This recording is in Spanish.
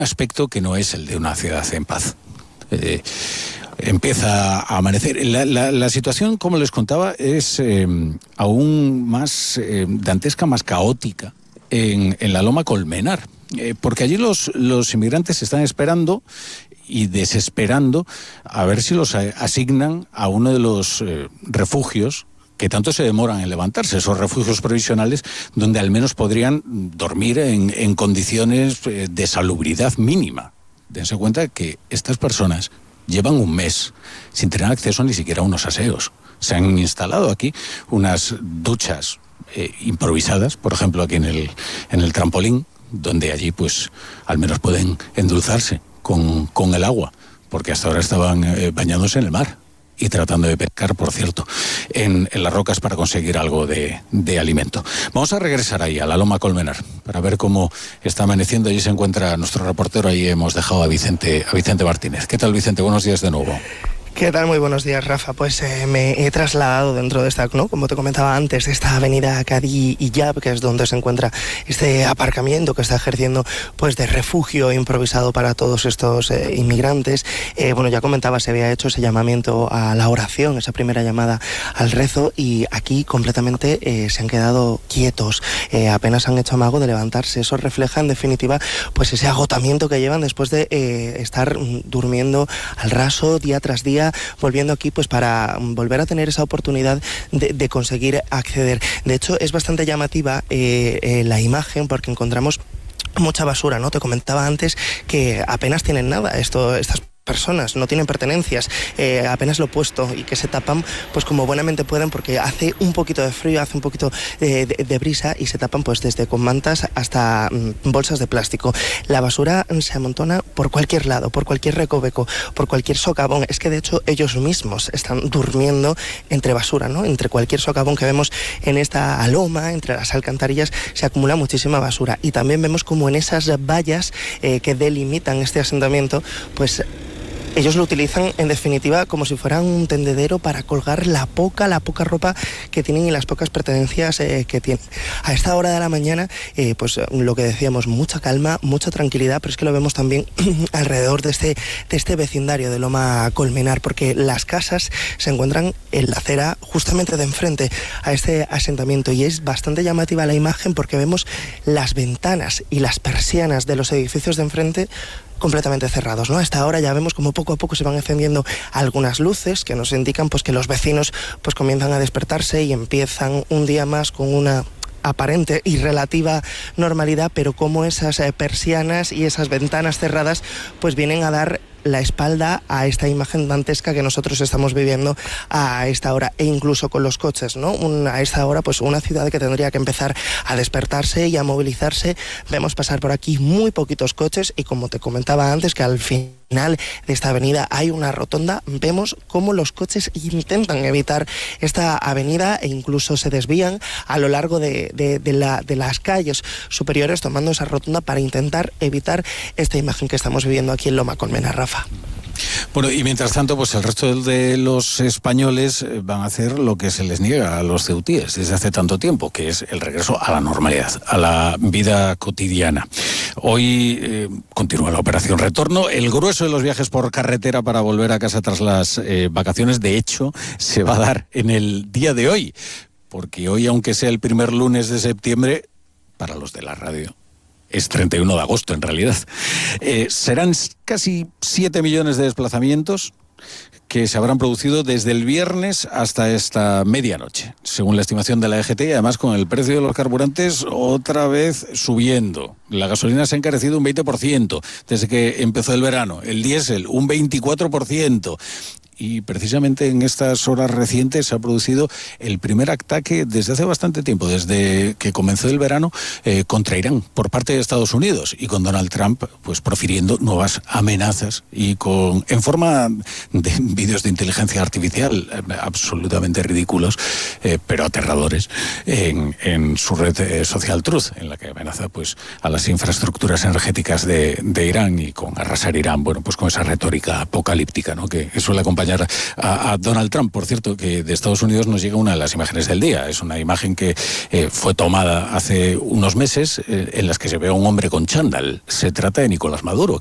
aspecto que no es el de una ciudad en paz. Empieza a amanecer. La situación, como les contaba, es aún más dantesca, más caótica en la Loma Colmenar, porque allí los inmigrantes están esperando y desesperando a ver si los asignan a uno de los refugios que tanto se demoran en levantarse, esos refugios provisionales donde al menos podrían dormir en condiciones de salubridad mínima. Dense cuenta que estas personas llevan un mes sin tener acceso ni siquiera a unos aseos. Se han instalado aquí unas duchas improvisadas, por ejemplo aquí en el trampolín, donde allí pues al menos pueden endulzarse con el agua, porque hasta ahora estaban bañándose en el mar y tratando de pescar, por cierto, en las rocas para conseguir algo de alimento. Vamos a regresar ahí, a la Loma Colmenar, para ver cómo está amaneciendo. Allí se encuentra nuestro reportero, ahí hemos dejado a Vicente Martínez. ¿Qué tal, Vicente? Buenos días de nuevo. ¿Qué tal? Muy buenos días, Rafa. Pues me he trasladado dentro de esta, ¿no?, como te comentaba antes, de esta avenida Cadí y Yab, que es donde se encuentra este aparcamiento que está ejerciendo pues de refugio improvisado para todos estos inmigrantes. Bueno, ya comentaba, se había hecho ese llamamiento a la oración, esa primera llamada al rezo, y aquí completamente se han quedado quietos. Apenas han hecho amago de levantarse. Eso refleja, en definitiva, pues ese agotamiento que llevan después de estar durmiendo al raso día tras día, volviendo aquí pues para volver a tener esa oportunidad de conseguir acceder. De hecho, es bastante llamativa la imagen, porque encontramos mucha basura, ¿no? Te comentaba antes que apenas tienen nada estas personas, no tienen pertenencias, apenas lo opuesto, y que se tapan pues como buenamente pueden, porque hace un poquito de frío, hace un poquito de brisa, y se tapan pues desde con mantas hasta bolsas de plástico. La basura se amontona por cualquier lado, por cualquier recoveco, por cualquier socavón. Es que de hecho ellos mismos están durmiendo entre basura, ¿no? Entre cualquier socavón que vemos en esta loma, entre las alcantarillas, se acumula muchísima basura. Y también vemos como en esas vallas que delimitan este asentamiento, pues ellos lo utilizan, en definitiva, como si fuera un tendedero para colgar la poca ropa que tienen y las pocas pertenencias que tienen. A esta hora de la mañana, pues lo que decíamos, mucha calma, mucha tranquilidad, pero es que lo vemos también alrededor de este vecindario de Loma Colmenar, porque las casas se encuentran en la acera justamente de enfrente a este asentamiento, y es bastante llamativa la imagen porque vemos las ventanas y las persianas de los edificios de enfrente completamente cerrados, ¿no? A esta hora ya vemos como poco a poco se van encendiendo algunas luces que nos indican pues que los vecinos pues comienzan a despertarse y empiezan un día más con una aparente y relativa normalidad, pero como esas persianas y esas ventanas cerradas pues vienen a dar la espalda a esta imagen dantesca que nosotros estamos viviendo a esta hora, e incluso con los coches, ¿no? A esta hora, pues una ciudad que tendría que empezar a despertarse y a movilizarse. Vemos pasar por aquí muy poquitos coches, y como te comentaba antes, que al final de esta avenida hay una rotonda, vemos cómo los coches intentan evitar esta avenida e incluso se desvían a lo largo de las calles superiores, tomando esa rotonda para intentar evitar esta imagen que estamos viviendo aquí en Loma Colmenar, Rafa. Bueno, y mientras tanto, pues el resto de los españoles van a hacer lo que se les niega a los ceutíes desde hace tanto tiempo, que es el regreso a la normalidad, a la vida cotidiana. Hoy continúa la operación retorno. El grueso de los viajes por carretera para volver a casa tras las vacaciones, de hecho, se va a dar en el día de hoy, porque hoy, aunque sea el primer lunes de septiembre, para los de la radio es 31 de agosto en realidad. Serán casi 7 millones de desplazamientos que se habrán producido desde el viernes hasta esta medianoche, según la estimación de la EGT, y además con el precio de los carburantes otra vez subiendo. La gasolina se ha encarecido un 20% desde que empezó el verano, el diésel un 24%. Y precisamente en estas horas recientes se ha producido el primer ataque desde hace bastante tiempo, desde que comenzó el verano, contra Irán por parte de Estados Unidos, y con Donald Trump pues profiriendo nuevas amenazas y en forma de vídeos de inteligencia artificial absolutamente ridículos, pero aterradores, en su red social Truth, en la que amenaza pues a las infraestructuras energéticas de Irán, y con arrasar Irán, bueno, pues con esa retórica apocalíptica, ¿no?, que suele acompañar acompañar a Donald Trump. Por cierto, que de Estados Unidos nos llega una de las imágenes del día. Es una imagen que fue tomada hace unos meses en las que se ve a un hombre con chándal. Se trata de Nicolás Maduro,